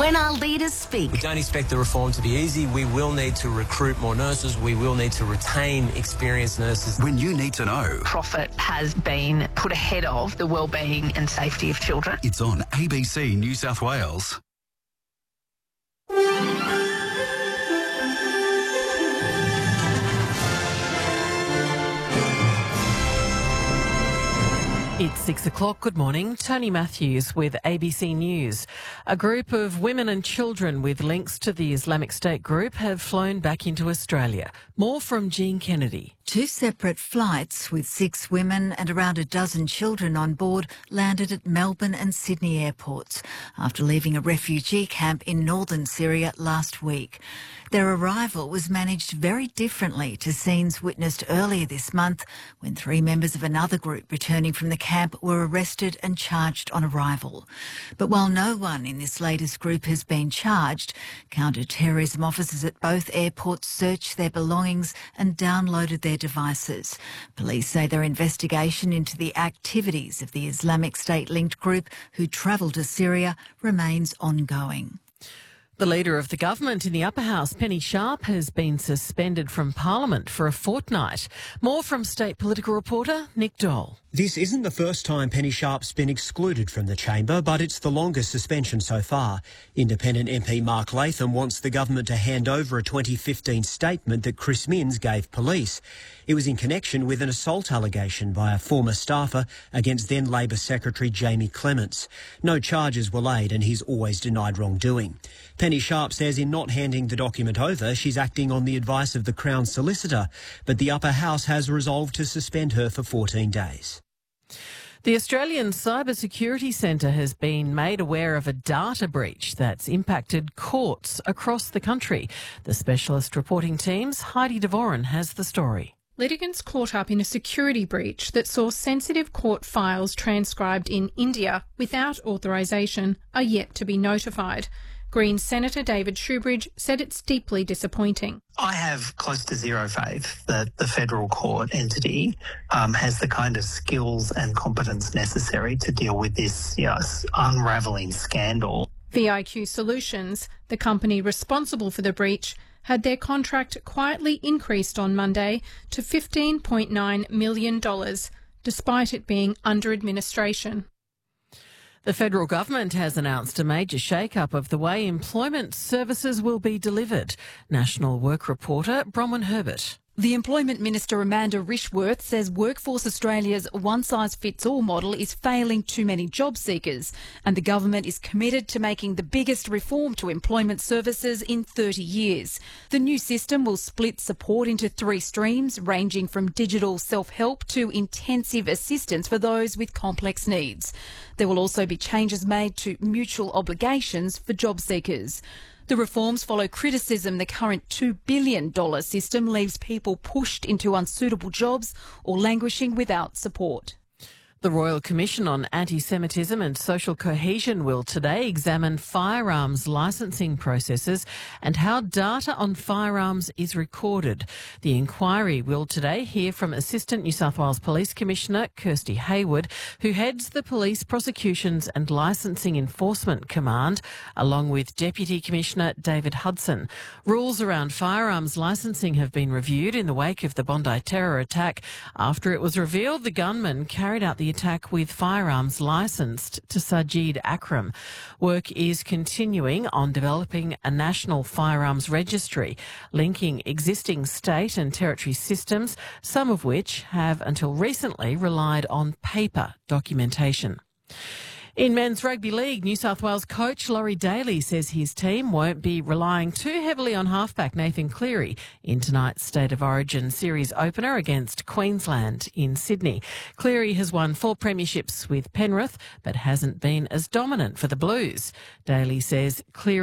when our leaders speak. We don't expect the reform to be easy. We will need to recruit more nurses. We will need to retain experienced nurses. When you need to know. Profit has been put ahead of the wellbeing and safety of children. It's on ABC New South Wales. It's 6 o'clock. Good morning. Tony Matthews with ABC News. A group of women and children with links to the Islamic State group have flown back into Australia. More from Jean Kennedy. 2 separate flights with 6 women and around a dozen children on board landed at Melbourne and Sydney airports after leaving a refugee camp in northern Syria last week. Their arrival was managed very differently to scenes witnessed earlier this month when 3 members of another group returning from the camp were arrested and charged on arrival. But while no one in this latest group has been charged, counter-terrorism officers at both airports searched their belongings and downloaded their devices. Police say their investigation into the activities of the Islamic State-linked group who travelled to Syria remains ongoing. The Leader of the Government in the Upper House, Penny Sharp, has been suspended from Parliament for a fortnight. More from State Political reporter Nick Dole. This isn't the first time Penny Sharp's been excluded from the chamber, but it's the longest suspension so far. Independent MP Mark Latham wants the government to hand over a 2015 statement that Chris Minns gave police. It was in connection with an assault allegation by a former staffer against then Labor Secretary Jamie Clements. No charges were laid and he's always denied wrongdoing. Penny Sharp says in not handing the document over, she's acting on the advice of the Crown Solicitor, but the Upper House has resolved to suspend her for 14 days. The Australian Cybersecurity Centre has been made aware of a data breach that's impacted courts across the country. The specialist reporting team's Heidi Devoren has the story. Litigants caught up in a security breach that saw sensitive court files transcribed in India without authorisation are yet to be notified. Greens Senator David Shoebridge said it's deeply disappointing. I have close to zero faith that the federal court entity has the kind of skills and competence necessary to deal with this unravelling scandal. VIQ Solutions, the company responsible for the breach, had their contract quietly increased on Monday to $15.9 million, despite it being under administration. The federal government has announced a major shake-up of the way employment services will be delivered. National Work reporter Bronwyn Herbert. The Employment Minister Amanda Rishworth says Workforce Australia's one-size-fits-all model is failing too many job seekers, and the government is committed to making the biggest reform to employment services in 30 years. The new system will split support into 3 streams, ranging from digital self-help to intensive assistance for those with complex needs. There will also be changes made to mutual obligations for job seekers. The reforms follow criticism the current $2 billion system leaves people pushed into unsuitable jobs or languishing without support. The Royal Commission on Anti-Semitism and Social Cohesion will today examine firearms licensing processes and how data on firearms is recorded. The inquiry will today hear from Assistant New South Wales Police Commissioner Kirsty Hayward, who heads the Police Prosecutions and Licensing Enforcement Command, along with Deputy Commissioner David Hudson. Rules around firearms licensing have been reviewed in the wake of the Bondi terror attack after it was revealed the gunman carried out the attack with firearms licensed to Sajid Akram. Work is continuing on developing a national firearms registry, linking existing state and territory systems, some of which have until recently relied on paper documentation. In men's rugby league, New South Wales coach Laurie Daly says his team won't be relying too heavily on halfback Nathan Cleary in tonight's State of Origin series opener against Queensland in Sydney. Cleary has won 4 premierships with Penrith, but hasn't been as dominant for the Blues. Daly says Cleary